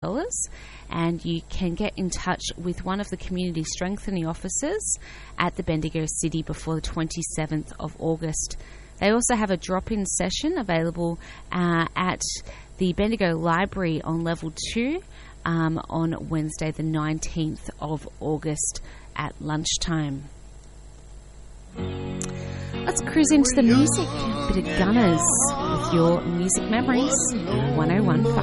and you can get in touch with one of the community strengthening officers at the Bendigo City before the 27th of August. They also have a drop-in session available at the Bendigo Library on Level 2 on Wednesday the 19th of August at lunchtime. Let's cruise into the music. A bit of Gunners with your music memories. 1015.